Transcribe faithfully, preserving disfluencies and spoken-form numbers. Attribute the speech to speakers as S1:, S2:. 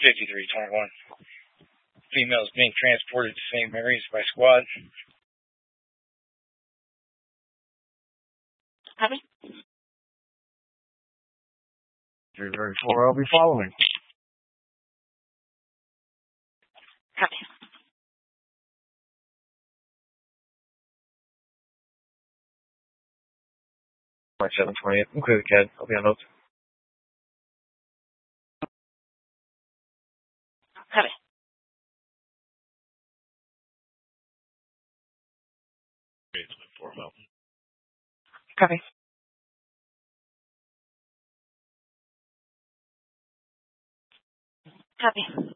S1: fifty-three twenty-one. Females being transported to Saint Mary's by squad.
S2: Copy.
S3: three thirty-four, I'll be following.
S2: Copy.
S3: seven twenty-eight, I'm clear the C A D. I'll be on notes.
S2: Copy. Copy. Copy.